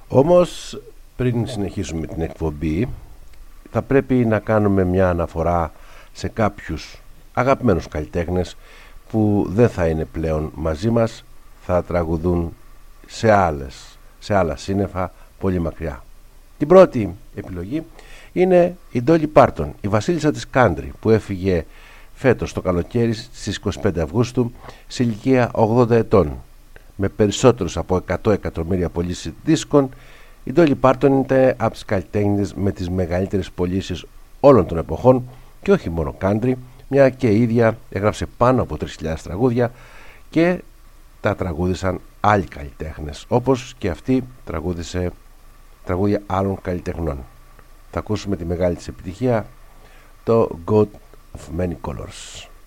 Όμως πριν συνεχίσουμε την εκπομπή θα πρέπει να κάνουμε μια αναφορά σε κάποιους αγαπημένους καλλιτέχνες που δεν θα είναι πλέον μαζί μας, θα τραγουδούν σε άλλα σύννεφα πολύ μακριά. Την πρώτη επιλογή είναι η Dolly Parton, η βασίλισσα της country, που έφυγε φέτος το καλοκαίρι στις 25 Αυγούστου σε ηλικία 80 ετών. Με περισσότερους από 100 εκατομμύρια πωλήσεις δίσκων, η Dolly Parton είναι από τις καλλιτέχνες με τις μεγαλύτερες πωλήσεις όλων των εποχών και όχι μόνο country, μια και η ίδια έγραψε πάνω από 3.000 τραγούδια και τα τραγούδισαν άλλοι καλλιτέχνες, όπως και αυτή τραγούδισε τραγούδια άλλων καλλιτεχνών. Θα ακούσουμε τη μεγάλη της επιτυχία, το God of Many Colors.